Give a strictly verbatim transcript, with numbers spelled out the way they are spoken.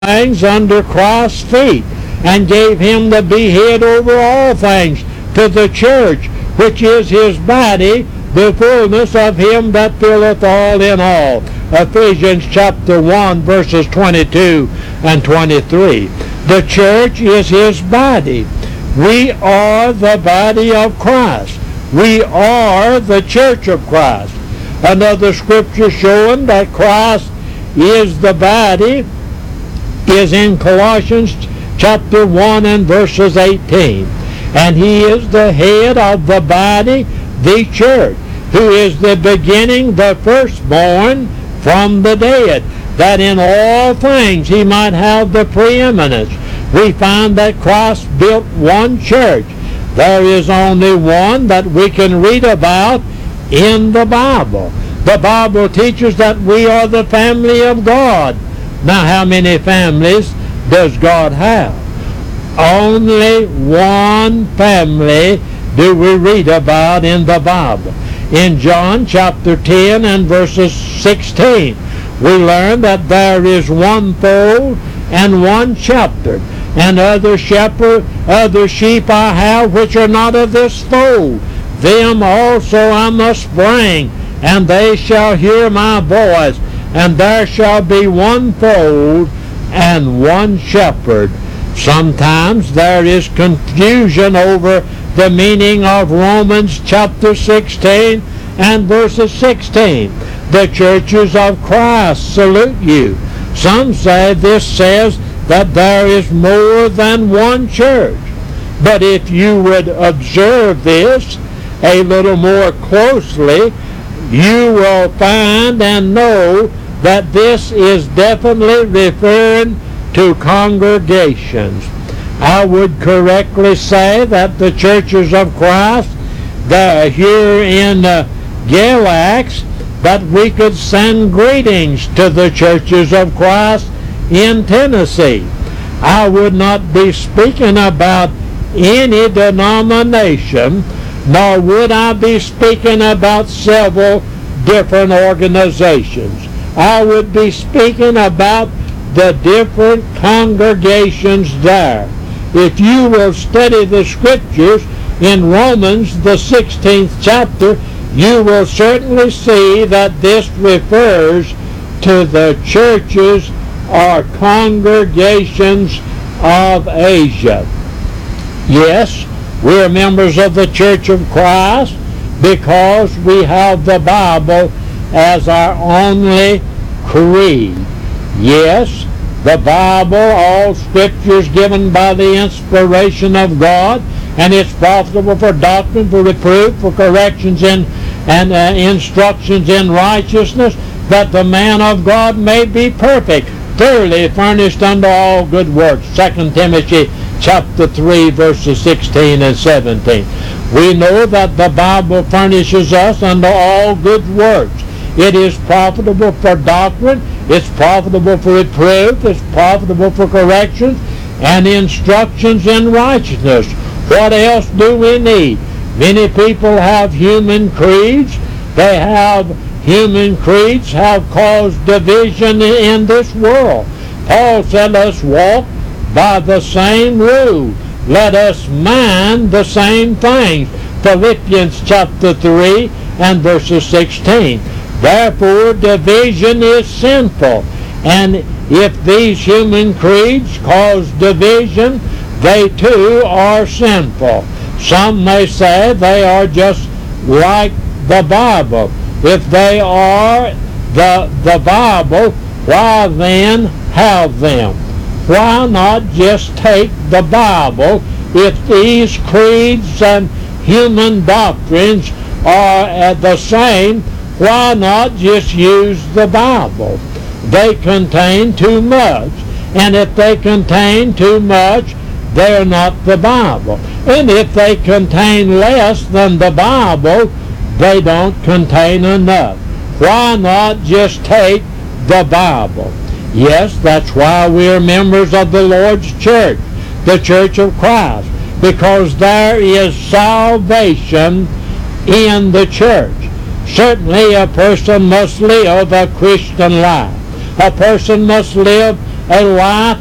things under Christ's feet, and gave him to be head over all things to the church, which is his body, the fullness of him that filleth all in all. Ephesians chapter one, verses twenty-two and twenty-three. The church is his body. We are the body of Christ. We are the church of Christ. Another scripture showing that Christ is the body is in Colossians chapter one and verses eighteen. And he is the head of the body, the church, who is the beginning, the firstborn from the dead, that in all things he might have the preeminence. We find that Christ built one church. There is only one that we can read about in the Bible. The Bible teaches that we are the family of God. Now, how many families does God have? Only one family do we read about in the Bible. In John chapter ten and verses sixteen, we learn that there is one fold and one shepherd, and other shepherd, other sheep I have which are not of this fold. Them also I must bring, and they shall hear my voice, and there shall be one fold and one shepherd. Sometimes there is confusion over the meaning of Romans chapter sixteen and verses sixteen. The churches of Christ salute you. Some say this says that there is more than one church. But if you would observe this a little more closely, you will find and know that this is definitely referring to congregations. I would correctly say that the churches of Christ that are here in uh, Galax, that we could send greetings to the churches of Christ in Tennessee. I would not be speaking about any denomination, nor would I be speaking about several different organizations. I would be speaking about the different congregations there. If you will study the scriptures in Romans, the sixteenth chapter, you will certainly see that this refers to the churches or congregations of Asia. Yes, we are members of the Church of Christ because we have the Bible as our only creed. Yes, the Bible, all scriptures given by the inspiration of God, and it's profitable for doctrine, for reproof, for corrections in, and uh, instructions in righteousness, that the man of God may be perfect, thoroughly furnished unto all good works. Second Timothy chapter three, verses sixteen and seventeen. We know that the Bible furnishes us unto all good works. It is profitable for doctrine, it's profitable for reproof, it's profitable for corrections and instructions in righteousness. What else do we need? Many people have human creeds. They have human creeds have caused division in this world. Paul said, let's walk by the same rule. Let us mind the same things. Philippians chapter three and verses sixteen. Therefore, division is sinful. And if these human creeds cause division, they too are sinful. Some may say they are just like the Bible. If they are the, the Bible, why then have them? Why not just take the Bible if these creeds and human doctrines are the same? Why not just use the Bible? They contain too much. And if they contain too much, they're not the Bible. And if they contain less than the Bible, they don't contain enough. Why not just take the Bible? Yes, that's why we're members of the Lord's church, the Church of Christ, because there is salvation in the church. Certainly a person must live a Christian life. A person must live a life